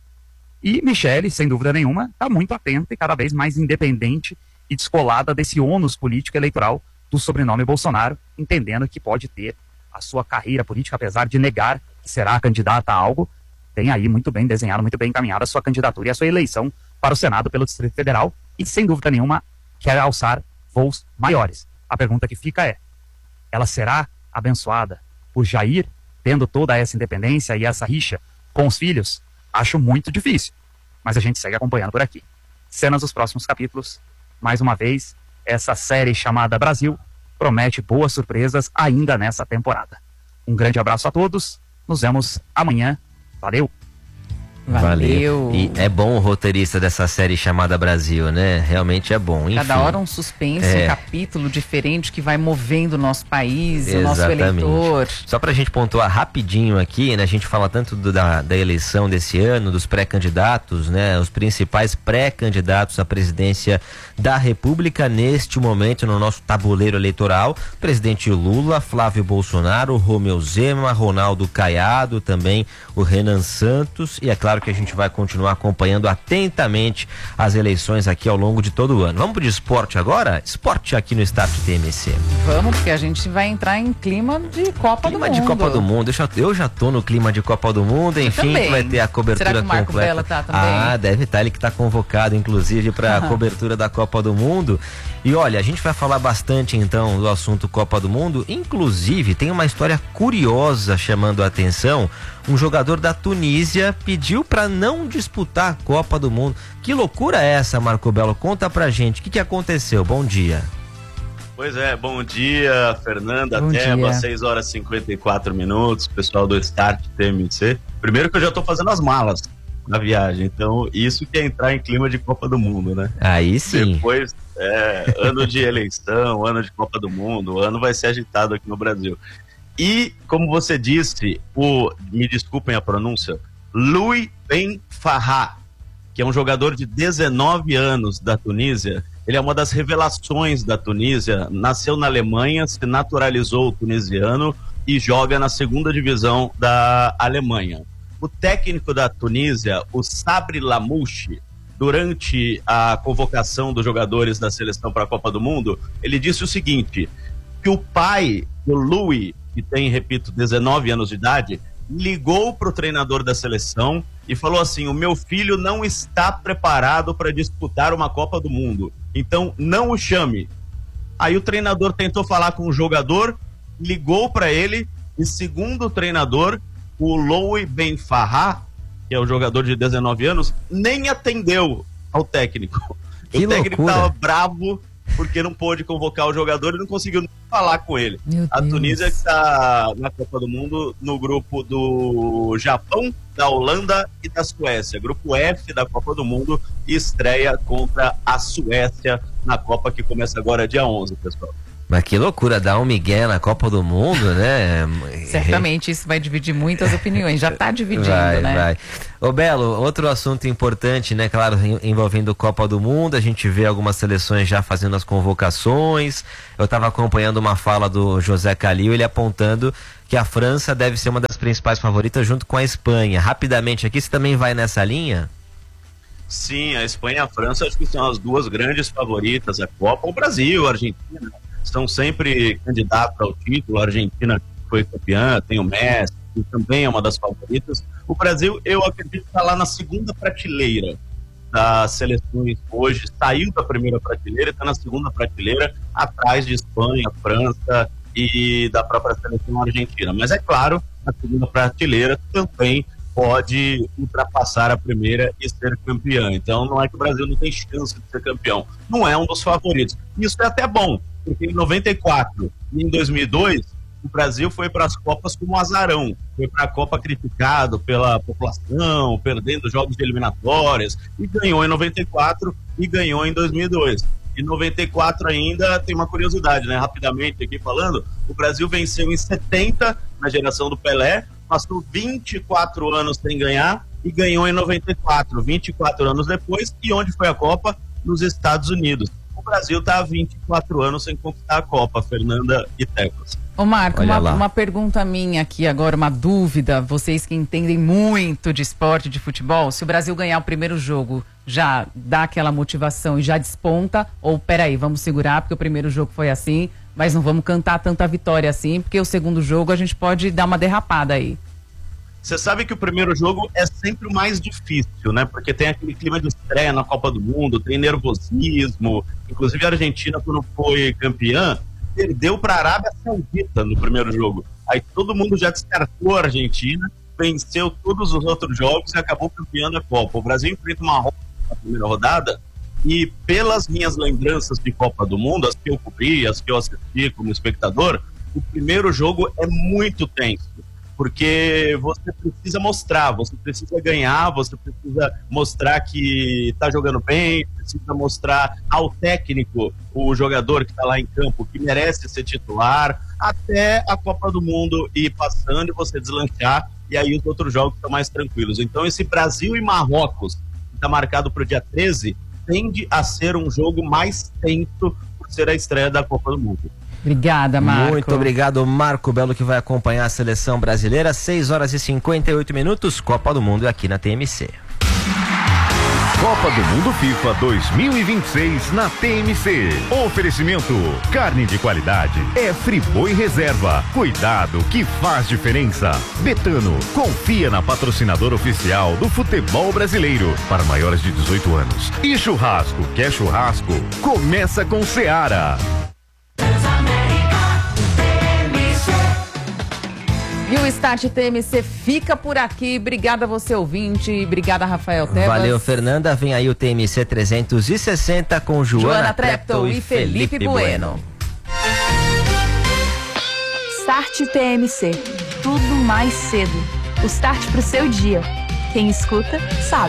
E Michele, sem dúvida nenhuma, está muito atenta e cada vez mais independente e descolada desse ônus político eleitoral do sobrenome Bolsonaro, entendendo que pode ter a sua carreira política, apesar de negar que será candidata a algo, tem aí muito bem desenhado, muito bem encaminhada a sua candidatura e a sua eleição para o Senado pelo Distrito Federal e, sem dúvida nenhuma, quer alçar voos maiores. A pergunta que fica é, ela será abençoada por Jair, tendo toda essa independência e essa rixa com os filhos? Acho muito difícil, mas a gente segue acompanhando por aqui. Cenas dos próximos capítulos. Mais uma vez, essa série chamada Brasil promete boas surpresas ainda nessa temporada. Um grande abraço a todos, nos vemos amanhã. Valeu!
Valeu. E é bom o roteirista dessa série chamada Brasil, né? Realmente é bom. Enfim,
cada hora um suspense, um capítulo diferente que vai movendo o nosso país, o nosso eleitor.
Só pra gente pontuar rapidinho aqui, né? A gente fala tanto da eleição desse ano, dos pré-candidatos, né? Os principais pré-candidatos à presidência da República neste momento no nosso tabuleiro eleitoral: presidente Lula, Flávio Bolsonaro, Romeu Zema, Ronaldo Caiado, também o Renan Santos, e é claro que a gente vai continuar acompanhando atentamente as eleições aqui ao longo de todo o ano. Vamos pro esporte agora? Esporte aqui no Start TMC.
Vamos, porque a gente vai entrar em clima de Copa do Mundo.
Clima de Copa do Mundo. Eu já tô no clima de Copa do Mundo, enfim, que vai ter a cobertura completa. Será que o Marco
Bela tá também?
Ah, deve estar, ele que tá convocado, inclusive, para a cobertura da Copa do Mundo. E olha, a gente vai falar bastante então do assunto Copa do Mundo, inclusive tem uma história curiosa chamando a atenção. Um jogador da Tunísia pediu para não disputar a Copa do Mundo. Que loucura é essa, Marco Belo? Conta pra gente, o que aconteceu? Bom dia.
Pois é, bom dia, Fernanda, Teba, 6 horas e 54 minutos, pessoal do Start TMC. Primeiro que eu já tô fazendo as malas na viagem, então isso que é entrar em clima de Copa do Mundo, né?
Aí sim.
Depois, ano de eleição, ano de Copa do Mundo, o ano vai ser agitado aqui no Brasil. E, como você disse, me desculpem a pronúncia, Louis Ben Farha, que é um jogador de 19 anos da Tunísia, ele é uma das revelações da Tunísia, nasceu na Alemanha, se naturalizou tunisiano e joga na 2ª divisão da Alemanha. O técnico da Tunísia, o Sabri Lamouchi, durante a convocação dos jogadores da seleção para a Copa do Mundo, ele disse o seguinte, que o pai do Louis, que tem, repito, 19 anos de idade, ligou para o treinador da seleção e falou assim, o meu filho não está preparado para disputar uma Copa do Mundo, então não o chame. Aí o treinador tentou falar com o jogador, ligou para ele e, segundo o treinador, o Louis Ben Farha, que é o jogador de 19 anos, nem atendeu ao técnico.
Que
o técnico
loucura.
estava bravo porque não pôde convocar o jogador e não conseguiu falar com ele. A Tunísia que está na Copa do Mundo no grupo do Japão, da Holanda e da Suécia. Grupo F da Copa do Mundo, estreia contra a Suécia na Copa que começa agora dia 11, pessoal.
Mas que loucura, dar um migué na Copa do Mundo, né?
Certamente isso vai dividir muitas opiniões, já está dividindo, né?
Vai. Ô Belo, outro assunto importante, né? Claro, envolvendo Copa do Mundo, a gente vê algumas seleções já fazendo as convocações. Eu estava acompanhando uma fala do José Calil, ele apontando que a França deve ser uma das principais favoritas junto com a Espanha. Rapidamente aqui, você também vai nessa linha?
Sim, a Espanha e a França acho que são as duas grandes favoritas da Copa. O Brasil, a Argentina são sempre candidatos ao título. A Argentina foi campeã, tem o Messi, que também é uma das favoritas. O Brasil, eu acredito que está lá na segunda prateleira das seleções hoje. Saiu da primeira prateleira e está na segunda prateleira, atrás de Espanha, França e da própria seleção argentina. Mas é claro, a segunda prateleira também pode ultrapassar a primeira e ser campeã. Então não é que o Brasil não tem chance de ser campeão. Não é um dos favoritos. Isso é até bom, porque em 94 e em 2002 o Brasil foi para as Copas como azarão. Foi para a Copa criticado pela população, perdendo jogos de eliminatórias, e ganhou em 94 e ganhou em 2002. Em 94 ainda tem uma curiosidade, né? Rapidamente aqui falando, o Brasil venceu em 70 na geração do Pelé, passou 24 anos sem ganhar e ganhou em 94, 24 anos depois. E onde foi a Copa? Nos Estados Unidos. O Brasil está há 24 anos sem conquistar a Copa, Fernanda e Teclas.
Ô Marco, uma pergunta minha aqui agora, uma dúvida, vocês que entendem muito de esporte, de futebol, se o Brasil ganhar o primeiro jogo, já dá aquela motivação e já desponta, ou peraí, vamos segurar porque o primeiro jogo foi assim, mas não vamos cantar tanta vitória assim, porque o segundo jogo a gente pode dar uma derrapada aí.
Você sabe que o primeiro jogo é sempre o mais difícil, né? Porque tem aquele clima de estreia na Copa do Mundo, tem nervosismo. Inclusive a Argentina, quando foi campeã, perdeu para a Arábia Saudita no primeiro jogo. Aí todo mundo já descartou a Argentina, venceu todos os outros jogos e acabou campeã da Copa. O Brasil enfrenta uma Marrocos na primeira rodada e, pelas minhas lembranças de Copa do Mundo, as que eu cobri, as que eu assisti como espectador, o primeiro jogo é muito tenso. Porque você precisa mostrar, você precisa ganhar, você precisa mostrar que está jogando bem, precisa mostrar ao técnico, o jogador que está lá em campo, que merece ser titular, até a Copa do Mundo ir passando e você deslanchar, e aí os outros jogos estão mais tranquilos. Então esse Brasil e Marrocos, que está marcado para o dia 13, tende a ser um jogo mais tenso por ser a estreia da Copa do Mundo.
Obrigada, Marco.
Muito obrigado, Marco Belo, que vai acompanhar a seleção brasileira. 6h58, Copa do Mundo aqui na TMC.
Copa do Mundo FIFA 2026 na TMC. Oferecimento: carne de qualidade é Friboi Reserva. Cuidado que faz diferença. Betano, confia na patrocinadora oficial do futebol brasileiro para maiores de 18 anos. E churrasco, quer churrasco? Começa com Seara.
E o Start TMC fica por aqui. Obrigada a você, ouvinte. Obrigada, Rafael Tebas.
Valeu, Fernanda. Vem aí o TMC 360 com Joana Treptow e Felipe Bueno.
Start TMC. Tudo mais cedo. O start pro seu dia. Quem escuta, sabe.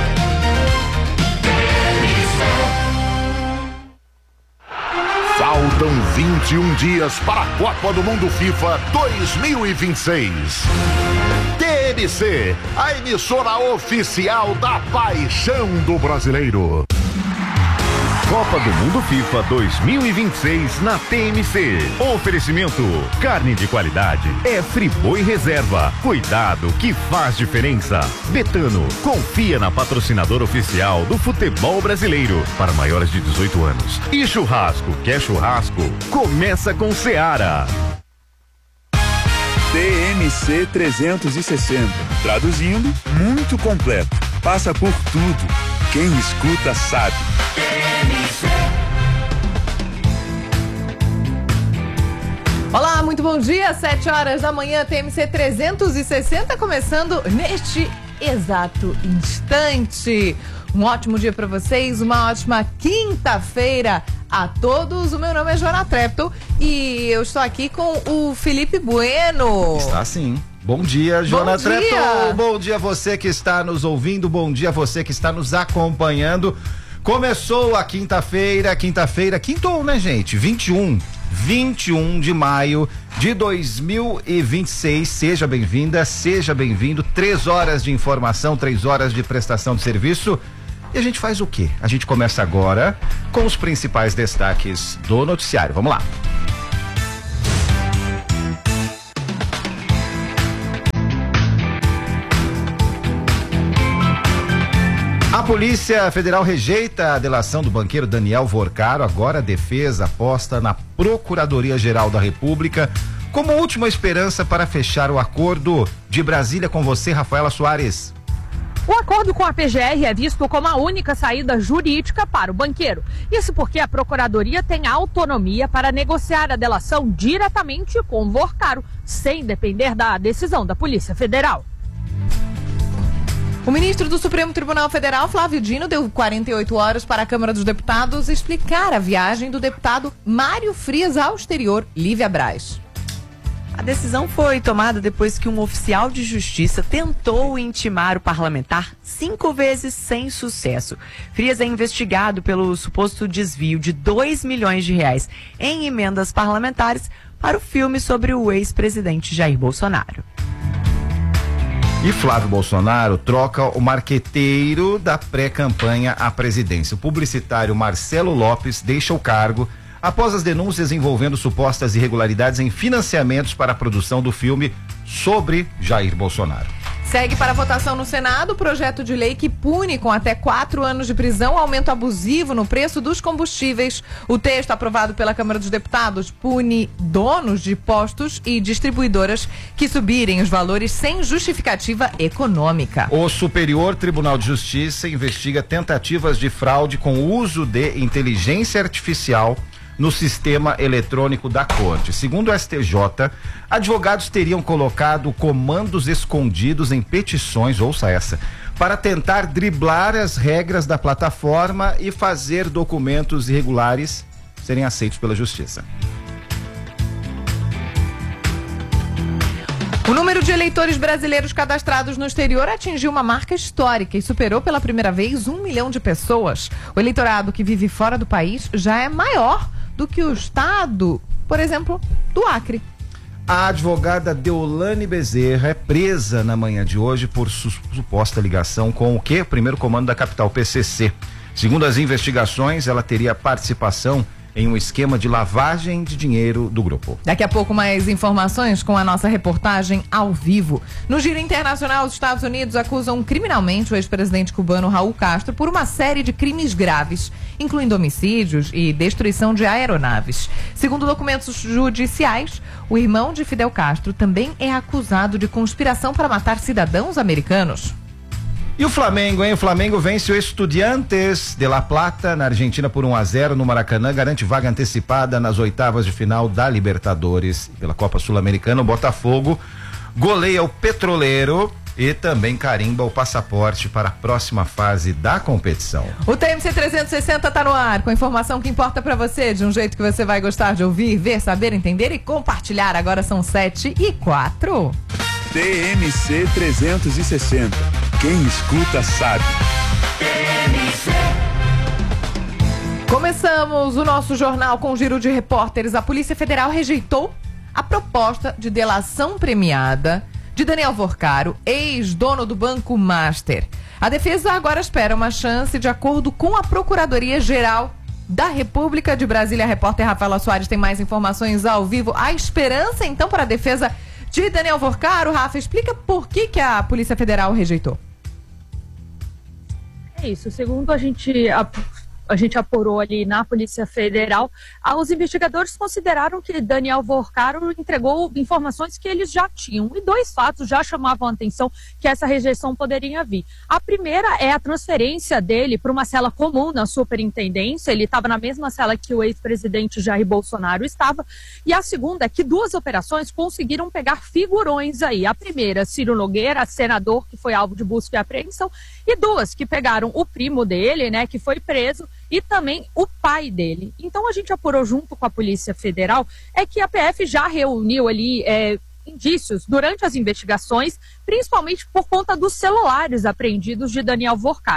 Faltam 21 dias para a Copa do Mundo FIFA 2026. TMC, a emissora oficial da paixão do brasileiro.
Copa do Mundo FIFA 2026 na TMC. Oferecimento: carne de qualidade é Friboi Reserva. Cuidado que faz diferença. Betano, confia na patrocinadora oficial do futebol brasileiro para maiores de 18 anos. E churrasco, quer churrasco? Começa com Seara.
TMC 360. Traduzindo, muito completo. Passa por tudo. Quem escuta sabe.
Olá, muito bom dia, 7h da manhã, TMC 360, começando neste exato instante. Um ótimo dia para vocês, uma ótima quinta-feira a todos. O meu nome é Joana Treptow e eu estou aqui com o Felipe Bueno.
Está sim. Bom dia, Joana Treptow. Bom dia a você que está nos ouvindo, bom dia a você que está nos acompanhando. Começou a quinta-feira, quintou, né, gente? 21 de maio de 2026. Seja bem-vinda, seja bem-vindo. 3 horas de informação, 3 horas de prestação de serviço. E a gente faz o quê? A gente começa agora com os principais destaques do noticiário. Vamos lá. A Polícia Federal rejeita a delação do banqueiro Daniel Vorcaro. Agora a defesa aposta na Procuradoria-Geral da República como última esperança para fechar o acordo. De Brasília com você, Rafaela Soares.
O acordo com a PGR é visto como a única saída jurídica para o banqueiro. Isso porque a Procuradoria tem autonomia para negociar a delação diretamente com o Vorcaro, sem depender da decisão da Polícia Federal.
O ministro do Supremo Tribunal Federal, Flávio Dino, deu 48 horas para a Câmara dos Deputados explicar a viagem do deputado Mário Frias ao exterior, Lívia Braz.
A decisão foi tomada depois que um oficial de justiça tentou intimar o parlamentar 5 vezes sem sucesso. Frias é investigado pelo suposto desvio de R$2 milhões em emendas parlamentares para o filme sobre o ex-presidente Jair Bolsonaro.
E Flávio Bolsonaro troca o marqueteiro da pré-campanha à presidência. O publicitário Marcelo Lopes deixa o cargo após as denúncias envolvendo supostas irregularidades em financiamentos para a produção do filme sobre Jair Bolsonaro.
Segue para votação no Senado o projeto de lei que pune com até 4 anos de prisão o aumento abusivo no preço dos combustíveis. O texto aprovado pela Câmara dos Deputados pune donos de postos e distribuidoras que subirem os valores sem justificativa econômica.
O Superior Tribunal de Justiça investiga tentativas de fraude com o uso de inteligência artificial no sistema eletrônico da Corte. Segundo o STJ, advogados teriam colocado comandos escondidos em petições, ouça essa, para tentar driblar as regras da plataforma e fazer documentos irregulares serem aceitos pela Justiça.
O número de eleitores brasileiros cadastrados no exterior atingiu uma marca histórica e superou pela primeira vez 1 milhão de pessoas. O eleitorado que vive fora do país já é maior do que o estado, por exemplo, do Acre.
A advogada Deolane Bezerra é presa na manhã de hoje por suposta ligação com o quê? O primeiro comando da capital, PCC. Segundo as investigações, ela teria participação em um esquema de lavagem de dinheiro do grupo.
Daqui a pouco mais informações com a nossa reportagem ao vivo. No giro internacional, os Estados Unidos acusam criminalmente o ex-presidente cubano Raul Castro por uma série de crimes graves, incluindo homicídios e destruição de aeronaves. Segundo documentos judiciais, o irmão de Fidel Castro também é acusado de conspiração para matar cidadãos americanos.
E o Flamengo, hein? O Flamengo vence o Estudiantes de La Plata na Argentina por 1-0 no Maracanã, garante vaga antecipada nas oitavas de final da Libertadores. Pela Copa Sul-Americana, o Botafogo goleia o Petroleiro e também carimba o passaporte para a próxima fase da competição.
O TMC 360 tá no ar, com a informação que importa para você, de um jeito que você vai gostar de ouvir, ver, saber, entender e compartilhar. Agora são 7h04.
TMC 360. Quem escuta sabe.
Começamos o nosso jornal com um giro de repórteres. A Polícia Federal rejeitou a proposta de delação premiada de Daniel Vorcaro, ex-dono do Banco Master. A defesa agora espera uma chance de acordo com a Procuradoria-Geral da República de Brasília. A repórter Rafaela Soares tem mais informações ao vivo. Há esperança, então, para a defesa de Daniel Vorcaro. Rafa, explica por que a Polícia Federal rejeitou.
É isso, segundo a gente apurou ali na Polícia Federal, os investigadores consideraram que Daniel Vorcaro entregou informações que eles já tinham. E 2 fatos já chamavam a atenção que essa rejeição poderia vir. A primeira é a transferência dele para uma cela comum na superintendência. Ele estava na mesma cela que o ex-presidente Jair Bolsonaro estava. E a segunda é que 2 operações conseguiram pegar figurões aí. A primeira, Ciro Nogueira, senador, que foi alvo de busca e apreensão. E 2 que pegaram o primo dele, né, que foi preso, e também o pai dele. Então a gente apurou junto com a Polícia Federal é que a PF já reuniu ali indícios durante as investigações, principalmente por conta dos celulares apreendidos de Daniel Vorcaro.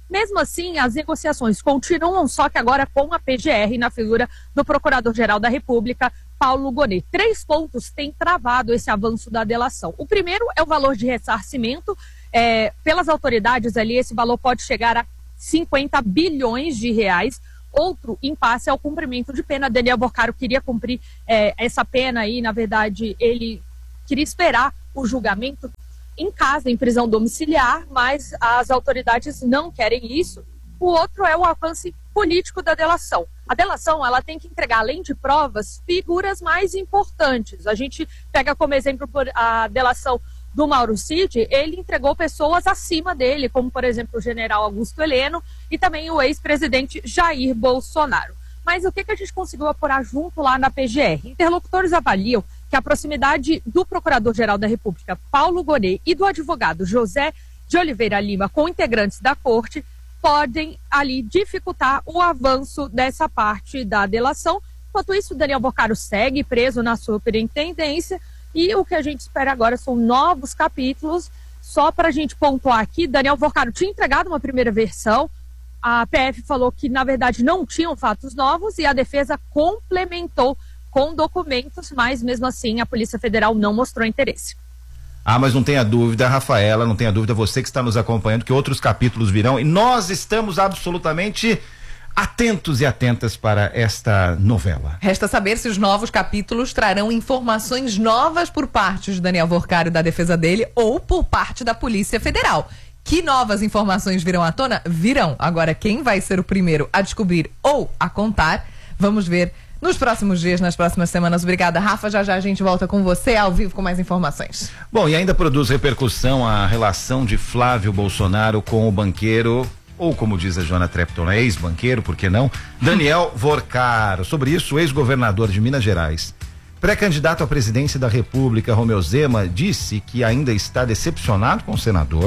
Mesmo assim, as negociações continuam, só que agora com a PGR na figura do Procurador-Geral da República, Paulo Gonet. 3 pontos têm travado esse avanço da delação. O primeiro é o valor de ressarcimento. Pelas autoridades ali, esse valor pode chegar a 50 bilhões de reais. Outro impasse é o cumprimento de pena. Daniel Boccaro queria cumprir essa pena aí, na verdade, ele queria esperar o julgamento em casa, em prisão domiciliar, mas as autoridades não querem isso. O outro é o alcance político da delação. A delação, ela tem que entregar, além de provas, figuras mais importantes. A gente pega como exemplo a delação do Mauro Cid, ele entregou pessoas acima dele, como, por exemplo, o general Augusto Heleno e também o ex-presidente Jair Bolsonaro. Mas o que a gente conseguiu apurar junto lá na PGR? Interlocutores avaliam que a proximidade do Procurador-Geral da República, Paulo Gonet, e do advogado José de Oliveira Lima com integrantes da corte podem ali dificultar o avanço dessa parte da delação. Enquanto isso, Daniel Boccaro segue preso na superintendência e o que a gente espera agora são novos capítulos. Só para a gente pontuar aqui, Daniel Boccaro tinha entregado uma primeira versão, a PF falou que na verdade não tinham fatos novos e a defesa complementou com documentos, mas mesmo assim a Polícia Federal não mostrou interesse.
Mas não tenha dúvida, Rafaela, não tenha dúvida, você que está nos acompanhando, que outros capítulos virão e nós estamos absolutamente atentos e atentas para esta novela.
Resta saber se os novos capítulos trarão informações novas por parte de Daniel Boccaro e da defesa dele ou por parte da Polícia Federal. Que novas informações virão à tona? Virão. Agora, quem vai ser o primeiro a descobrir ou a contar, vamos ver nos próximos dias, nas próximas semanas. Obrigada, Rafa. Já já a gente volta com você ao vivo com mais informações.
Bom, e ainda produz repercussão a relação de Flávio Bolsonaro com o banqueiro, ou como diz a Joana Trepton, ex-banqueiro, por que não? Daniel Vorcaro. Sobre isso, o ex-governador de Minas Gerais, pré-candidato à presidência da República, Romeu Zema, disse que ainda está decepcionado com o senador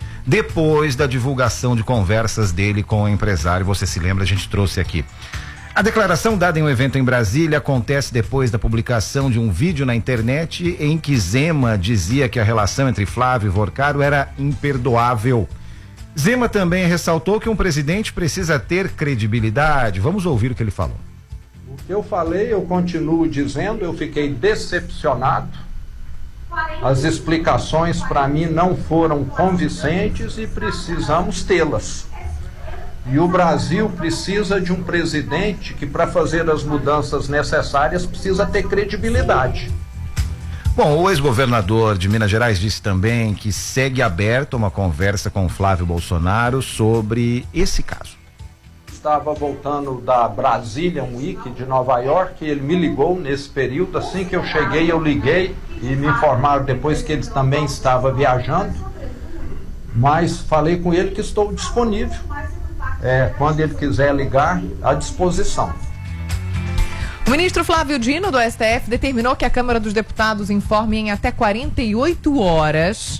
depois da divulgação de conversas dele com o empresário. Você se lembra, a gente trouxe aqui. A declaração dada em um evento em Brasília acontece depois da publicação de um vídeo na internet em que Zema dizia que a relação entre Flávio e Vorcaro era imperdoável. Zema também ressaltou que um presidente precisa ter credibilidade. Vamos ouvir o que ele falou.
O que eu falei, eu continuo dizendo, eu fiquei decepcionado. As explicações para mim não foram convincentes e precisamos tê-las. E o Brasil precisa de um presidente que, para fazer as mudanças necessárias, precisa ter credibilidade.
Bom, o ex-governador de Minas Gerais disse também que segue aberto uma conversa com Flávio Bolsonaro sobre esse caso.
Estava voltando da Brazilian Week de Nova York, ele me ligou nesse período, assim que eu cheguei eu liguei e me informaram depois que ele também estava viajando, mas falei com ele que estou disponível, quando ele quiser ligar, à disposição.
O ministro Flávio Dino, do STF, determinou que a Câmara dos Deputados informe em até 48 horas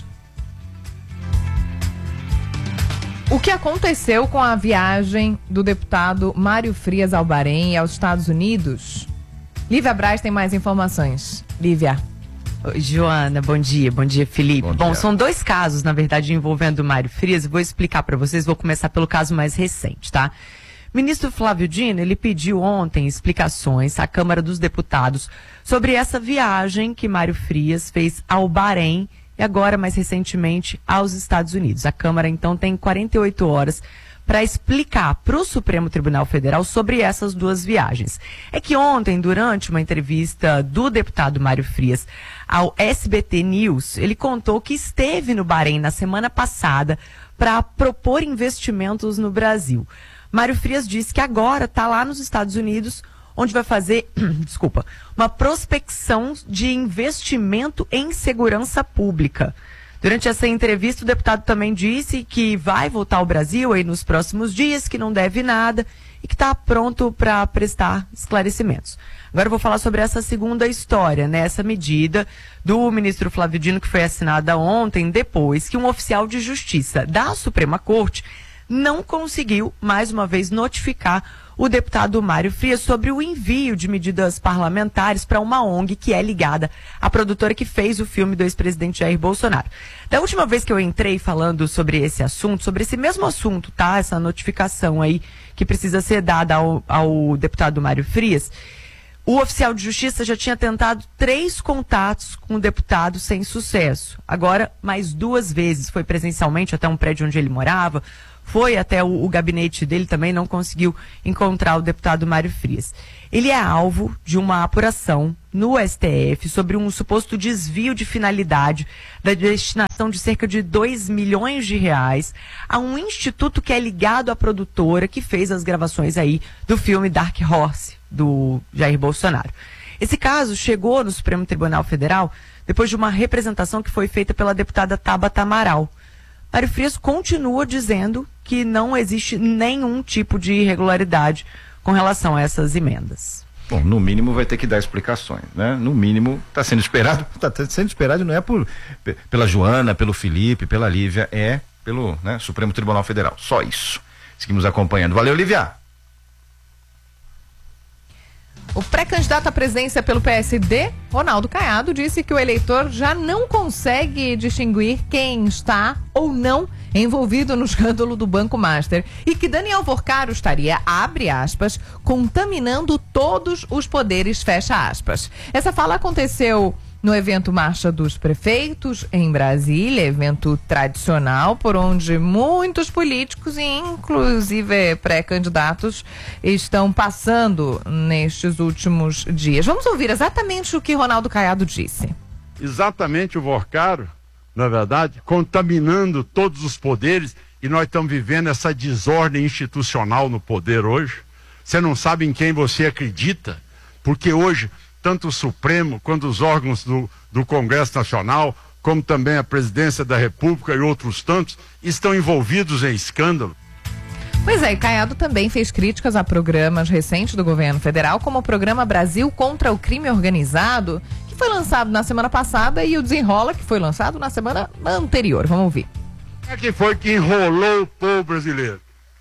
o que aconteceu com a viagem do deputado Mário Frias ao Bahrein e aos Estados Unidos. Lívia Braz tem mais informações. Lívia.
Oi, Joana, bom dia. Bom dia, Felipe. Bom, são 2 casos, na verdade, envolvendo o Mário Frias. Vou explicar para vocês, vou começar pelo caso mais recente, tá? O ministro Flávio Dino, ele pediu ontem explicações à Câmara dos Deputados sobre essa viagem que Mário Frias fez ao Bahrein e agora, mais recentemente, aos Estados Unidos. A Câmara, então, tem 48 horas para explicar para o Supremo Tribunal Federal sobre essas 2 viagens. É que ontem, durante uma entrevista do deputado Mário Frias ao SBT News, ele contou que esteve no Bahrein na semana passada para propor investimentos no Brasil. Mário Frias disse que agora está lá nos Estados Unidos, onde vai fazer, uma prospecção de investimento em segurança pública. Durante essa entrevista, o deputado também disse que vai voltar ao Brasil aí nos próximos dias, que não deve nada e que está pronto para prestar esclarecimentos. Agora eu vou falar sobre essa segunda história, né? Essa medida do ministro Flávio Dino, que foi assinada ontem, depois que um oficial de justiça da Suprema Corte não conseguiu, mais uma vez, notificar o deputado Mário Frias sobre o envio de medidas parlamentares para uma ONG que é ligada à produtora que fez o filme do ex-presidente Jair Bolsonaro. Da última vez que eu entrei falando sobre esse assunto, sobre esse mesmo assunto, tá? Essa notificação aí que precisa ser dada ao deputado Mário Frias, o oficial de justiça já tinha tentado 3 contatos com o deputado sem sucesso. Agora, mais 2 vezes. Foi presencialmente até um prédio onde ele morava, foi até o gabinete dele, também não conseguiu encontrar o deputado Mário Frias. Ele é alvo de uma apuração no STF sobre um suposto desvio de finalidade da destinação de cerca de R$2 milhões a um instituto que é ligado à produtora que fez as gravações aí do filme Dark Horse, do Jair Bolsonaro. Esse caso chegou no Supremo Tribunal Federal depois de uma representação que foi feita pela deputada Tabata Amaral. Mário Frias continua dizendo que não existe nenhum tipo de irregularidade com relação a essas emendas.
Bom, no mínimo vai ter que dar explicações, né? No mínimo está sendo esperado não é pela Joana, pelo Felipe, pela Lívia, é pelo, né, Supremo Tribunal Federal. Só isso. Seguimos acompanhando. Valeu, Lívia.
O pré-candidato à presidência pelo PSD, Ronaldo Caiado, disse que o eleitor já não consegue distinguir quem está ou não envolvido no escândalo do Banco Master e que Daniel Vorcaro estaria, abre aspas, contaminando todos os poderes, fecha aspas. Essa fala aconteceu no evento Marcha dos Prefeitos, em Brasília, evento tradicional, por onde muitos políticos, inclusive pré-candidatos, estão passando nestes últimos dias. Vamos ouvir exatamente o que Ronaldo Caiado disse.
Exatamente o Vorcaro, na verdade, contaminando todos os poderes, e nós estamos vivendo essa desordem institucional no poder hoje. Você não sabe em quem você acredita, porque hoje tanto o Supremo quanto os órgãos do Congresso Nacional, como também a Presidência da República e outros tantos, estão envolvidos em escândalo.
Pois é, e Caiado também fez críticas a programas recentes do governo federal, como o programa Brasil contra o Crime Organizado, que foi lançado na semana passada, e o Desenrola, que foi lançado na semana anterior. Vamos ouvir.
Quem foi que enrolou o povo brasileiro?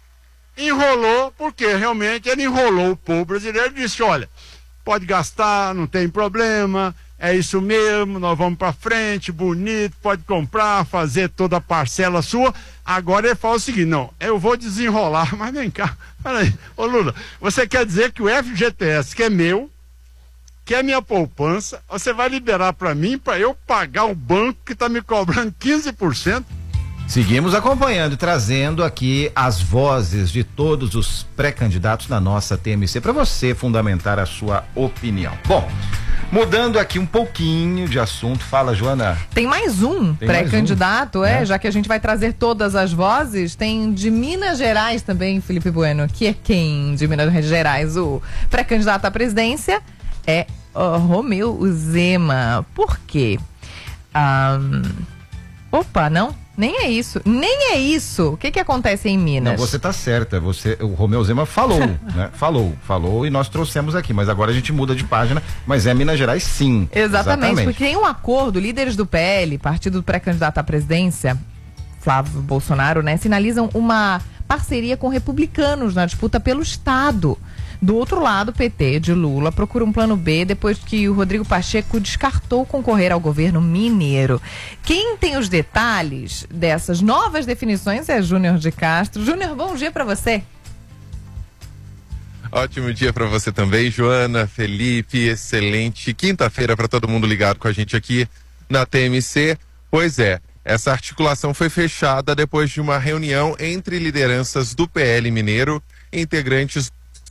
Enrolou porque realmente ele enrolou o povo brasileiro e disse, olha, pode gastar, não tem problema, é isso mesmo, nós vamos para frente, bonito, pode comprar, fazer toda a parcela sua. Agora ele fala o seguinte, não, eu vou desenrolar, mas vem cá, peraí, ô Lula, você quer dizer que o FGTS, que é meu, que é minha poupança, você vai liberar para mim, para eu pagar o banco que está me cobrando 15%?
Seguimos acompanhando e trazendo aqui as vozes de todos os pré-candidatos da nossa TMC para você fundamentar a sua opinião. Bom, mudando aqui um pouquinho de assunto, fala, Joana.
Tem mais um pré-candidato, já que a gente vai trazer todas as vozes, tem de Minas Gerais também, Felipe Bueno, que é quem de Minas Gerais? O pré-candidato à presidência é Romeu Zema. Por quê? Não? Nem é isso. O que acontece em Minas?
Não, você tá certa. O Romeu Zema falou, né? Falou e nós trouxemos aqui, mas agora a gente muda de página, mas é Minas Gerais sim.
Exatamente, porque tem um acordo, líderes do PL, partido do pré-candidato à presidência, Flávio Bolsonaro, né, sinalizam uma parceria com republicanos na disputa pelo Estado. Do outro lado, o PT de Lula procura um plano B depois que o Rodrigo Pacheco descartou concorrer ao governo mineiro. Quem tem os detalhes dessas novas definições é Júnior de Castro. Júnior, bom dia para você.
Ótimo dia para você também, Joana, Felipe, excelente quinta-feira para todo mundo ligado com a gente aqui na TMC. Pois é, essa articulação foi fechada depois de uma reunião entre lideranças do PL mineiro, integrantes.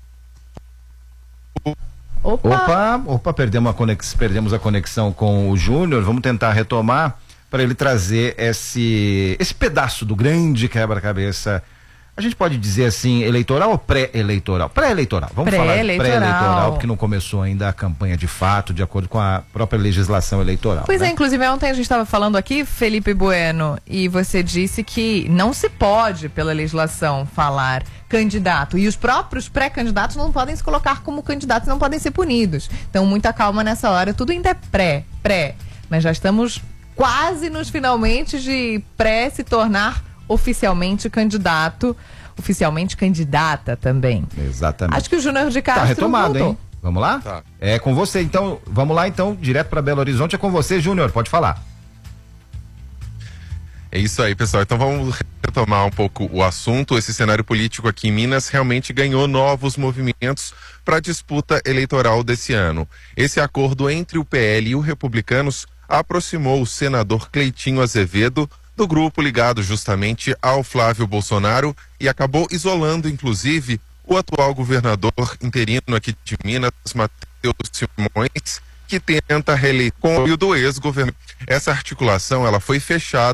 Opa, perdemos a conexão com o Júnior. Vamos tentar retomar para ele trazer esse pedaço do grande quebra-cabeça. A gente pode dizer assim, eleitoral ou pré-eleitoral? Pré-eleitoral. Vamos falar de pré-eleitoral, porque não começou ainda a campanha de fato, de acordo com a própria legislação eleitoral.
Pois é, inclusive ontem a gente estava falando aqui, Felipe Bueno, e você disse que não se pode, pela legislação, falar candidato. E os próprios pré-candidatos não podem se colocar como candidatos, não podem ser punidos. Então, muita calma nessa hora. Tudo ainda é pré. Mas já estamos quase nos finalmente de pré se tornar oficialmente candidata também.
Exatamente.
Acho que o Júnior de Castro
Tá retomado,
voltou.
hein? Vamos lá?
Tá.
É com você, então. Vamos lá, então, direto para Belo Horizonte. É com você, Júnior. Pode falar.
É isso aí, pessoal. Então vamos retomar um pouco o assunto. Esse cenário político aqui em Minas realmente ganhou novos movimentos para a disputa eleitoral desse ano. Esse acordo entre o PL e os Republicanos aproximou o senador Cleitinho Azevedo do grupo ligado justamente ao Flávio Bolsonaro e acabou isolando, inclusive, o atual governador interino aqui de Minas, Matheus Simões, que tenta reeleição com o do ex-governador. Essa articulação ela foi fechada